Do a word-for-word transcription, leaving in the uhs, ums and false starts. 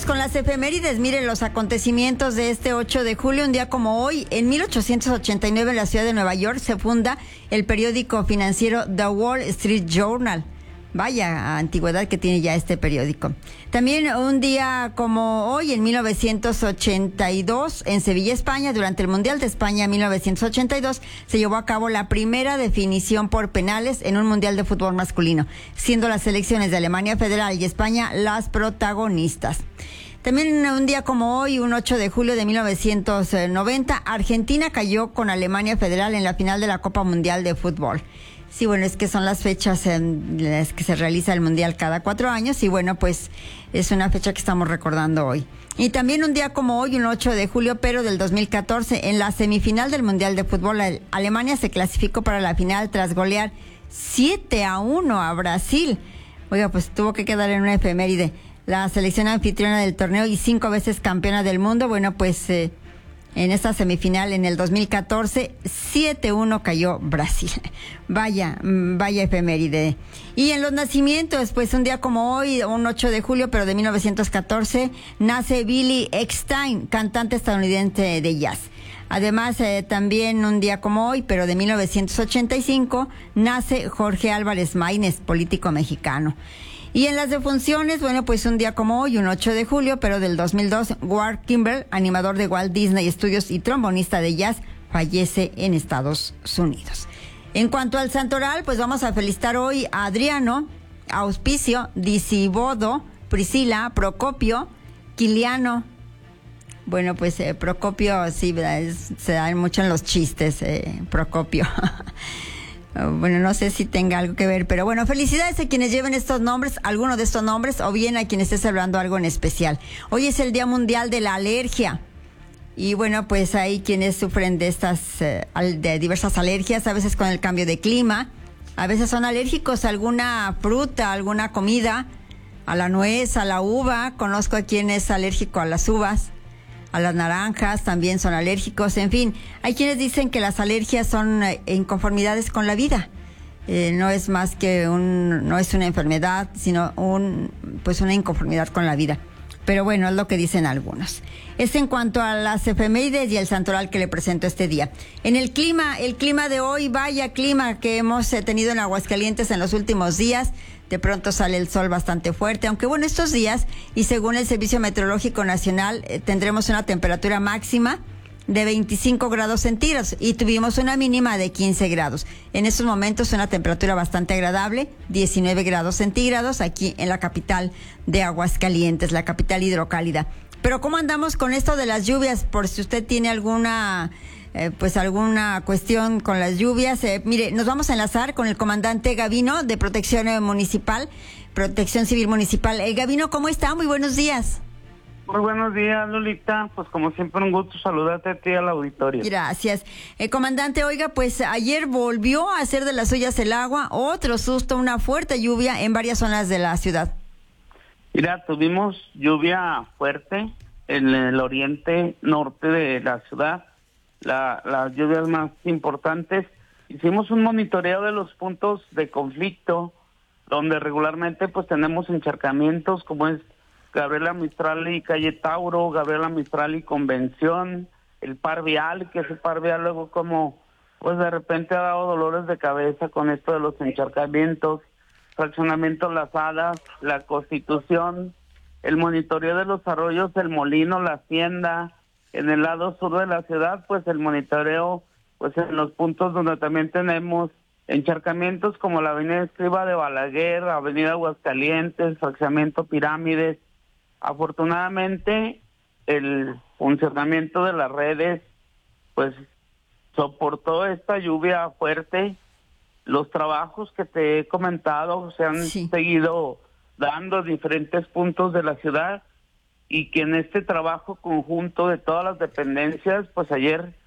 con las efemérides. Miren los acontecimientos de este ocho de julio, un día como hoy. En mil ochocientos ochenta y nueve, en la ciudad de Nueva York, se funda el periódico financiero The Wall Street Journal. Vaya antigüedad que tiene ya este periódico. También un día como hoy, en mil novecientos ochenta y dos, en Sevilla, España, durante el Mundial de España mil novecientos ochenta y dos, se llevó a cabo la primera definición por penales en un Mundial de fútbol masculino, siendo las selecciones de Alemania Federal y España las protagonistas. También un día como hoy, un ocho de julio de mil novecientos noventa, Argentina cayó con Alemania Federal en la final de la Copa Mundial de Fútbol. Sí, bueno, es que son las fechas en las que se realiza el Mundial cada cuatro años y bueno, pues es una fecha que estamos recordando hoy. Y también un día como hoy, un ocho de julio, pero del dos mil catorce, en la semifinal del Mundial de Fútbol, Alemania se clasificó para la final tras golear siete a uno a Brasil. Oiga, pues tuvo que quedar en una efeméride. La selección anfitriona del torneo y cinco veces campeona del mundo, bueno, pues eh, en esta semifinal en el dos mil catorce, siete uno cayó Brasil. Vaya, vaya efeméride. Y en los nacimientos, pues un día como hoy, un ocho de julio, pero de mil novecientos catorce, nace Billy Eckstine, cantante estadounidense de jazz. Además, eh, también un día como hoy, pero de mil novecientos ochenta y cinco, nace Jorge Álvarez Maínez, político mexicano. Y en las defunciones, bueno, pues un día como hoy, un ocho de julio, pero del dos mil dos, Ward Kimball, animador de Walt Disney Studios y trombonista de jazz, fallece en Estados Unidos. En cuanto al santoral, pues vamos a felicitar hoy a Adriano, Auspicio, Disibodo, Priscila, Procopio, Quiliano. Bueno, pues eh, Procopio, sí, es, se da mucho en los chistes, eh, Procopio. Bueno, no sé si tenga algo que ver, pero bueno, felicidades a quienes lleven estos nombres, alguno de estos nombres, o bien a quien esté celebrando algo en especial. Hoy es el Día Mundial de la Alergia. Y bueno, pues hay quienes sufren de estas, eh, de diversas alergias, a veces con el cambio de clima, a veces son alérgicos a alguna fruta, a alguna comida, a la nuez, a la uva. Conozco a quien es alérgico a las uvas, a las naranjas, también son alérgicos. En fin, hay quienes dicen que las alergias son eh, inconformidades con la vida. Eh, no es más que un, no es una enfermedad, sino un, pues una inconformidad con la vida. Pero bueno, es lo que dicen algunos. Es en cuanto a las efemérides y el santoral que le presento este día. En el clima, el clima de hoy, vaya clima que hemos eh, tenido en Aguascalientes en los últimos días. De pronto sale el sol bastante fuerte, aunque bueno, estos días, y según el Servicio Meteorológico Nacional, eh, tendremos una temperatura máxima de veinticinco grados centígrados y tuvimos una mínima de quince grados. En estos momentos una temperatura bastante agradable, diecinueve grados centígrados aquí en la capital de Aguascalientes, la capital hidrocálida. Pero ¿cómo andamos con esto de las lluvias? Por si usted tiene alguna... Eh, pues alguna cuestión con las lluvias. Eh, mire, nos vamos a enlazar con el comandante Gavino de Protección eh, Municipal, Protección Civil Municipal. Eh, Gavino, ¿cómo está? Muy buenos días. Muy buenos días, Lolita. Pues como siempre, un gusto saludarte a ti y al auditorio. Gracias. Eh, comandante, oiga, pues ayer volvió a hacer de las suyas el agua, otro susto, una fuerte lluvia en varias zonas de la ciudad. Mira, tuvimos lluvia fuerte en el oriente norte de la ciudad. La, las lluvias más importantes. Hicimos un monitoreo de los puntos de conflicto donde regularmente pues tenemos encharcamientos como es Gabriela Mistral y calle Tauro, Gabriela Mistral y Convención, el par vial, que ese par vial luego como pues de repente ha dado dolores de cabeza con esto de los encharcamientos, fraccionamiento Las Alas, la Constitución, el monitoreo de los arroyos, el Molino, la Hacienda. En el lado sur de la ciudad, pues el monitoreo, pues en los puntos donde también tenemos encharcamientos como la avenida Escriba de Balaguer, avenida Aguascalientes, fraccionamiento Pirámides. Afortunadamente, el funcionamiento de las redes, pues soportó esta lluvia fuerte. Los trabajos que te he comentado se han sí. seguido dando en diferentes puntos de la ciudad. Y que en este trabajo conjunto de todas las dependencias, pues ayer